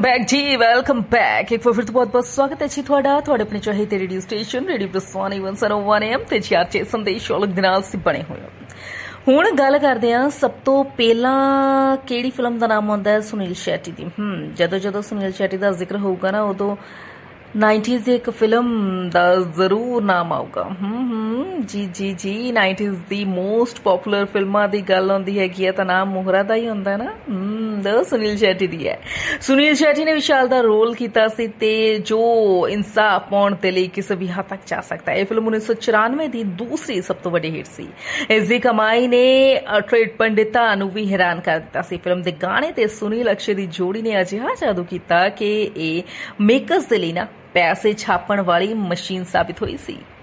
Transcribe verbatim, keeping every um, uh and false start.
Back जी, welcome back. एक बार फिर तो बहुत बहुत स्वागत है जी ਤੁਹਾਡਾ ਤੁਹਾਡੇ ਆਪਣੇ ਚਾਹੇ ਤੇ ਰੇਡੀਓ ਸਟੇਸ਼ਨ ਰੇਡੀਓ ਪ੍ਰਸਵਾਨੀ ਇੱਕ ਸੌ ਇੱਕ ਐਮ ਤੇ ਚਾਰਚੇ ਸੰਦੇਸ਼ ਔਲਖ ਦੇ ਨਾਲ ਸੀ ਬਣੇ ਹੋਏ ਹੋ। ਹੁਣ ਗੱਲ ਕਰਦੇ ਹਾਂ ਸਭ ਤੋਂ ਪਹਿਲਾਂ ਕਿਹੜੀ ਫਿਲਮ ਦਾ ਨਾਮ ਆਉਂਦਾ ਹੈ ਸੁਨੀਲ ਸ਼ੈਟੀ ਦੀ। ਹਮ ਜਦੋਂ ਜਦੋਂ ਸੁਨੀਲ ਸ਼ੈਟੀ ਦਾ ਜ਼ਿਕਰ ਹੋਊਗਾ ਨਾ ਉਦੋਂ नाइनटीज़ ਦੀ ਇੱਕ ਫਿਲਮ ਦਾ ਜ਼ਰੂਰ ਨਾਮ ਆਊਗਾ। ਹਮ ਹਮ ਜੀ ਜੀ ਜੀ ਨਾइनटीज़ ਦੀ ਮੋਸਟ ਪਪੂਲਰ ਫਿਲਮਾਂ ਦੀ ਗੱਲ ਆਉਂਦੀ ਹੈਗੀ ਹੈ ਤਾਂ ਨਾਮ ਮੋਹਰਾ ਦਾ ਹੀ ਹੁੰਦਾ ਨਾ। ਹਮ ਦਾ ਸੁਨੀਲ ਸ਼ੈਟੀ ਦੀ ਹੈ। ਸੁਨੀਲ ਸ਼ੈਟੀ ਨੇ ਵਿਸ਼ਾਲ ਦਾ ਰੋਲ ਕੀਤਾ ਸੀ ਤੇ ਜੋ ਇਨਸਾਫ ਪਾਉਣ ਦੇ ਲਈ ਕਿਸੇ ਵੀ ਹੱਦ ਤੱਕ ਜਾ ਸਕਦਾ ਹੈ। ਇਹ ਫਿਲਮ ਉੱਨੀ ਸੌ ਚੁਰਾਨਵੇਂ ਦੀ ਦੂਸਰੀ ਸਭ ਤੋਂ ਵੱਡੀ ਹਿੱਟ ਸੀ। ਇਸ ਦੀ ਕਮਾਈ ਨੇ ਟ੍ਰੇਡ ਪੰਡਿਤਾਂ ਨੂੰ ਵੀ ਹੈਰਾਨ ਕਰ ਦਿੱਤਾ ਸੀ। ਫਿਲਮ ਦੇ ਗਾਣੇ ਤੇ ਸੁਨੀਲ ਅਕਸ਼ੇ ਦੀ ਜੋੜੀ ਨੇ ਅਜਿਹਾ ਜਾਦੂ ਕੀਤਾ ਕਿ ਇਹ ਮੇਕਰਸ ਦੇ ਲਈ ਨਾ ਪੈਸੇ ਛਾਪਣ ਵਾਲੀ ਮਸ਼ੀਨ ਸਾਬਿਤ ਹੋਈ ਸੀ।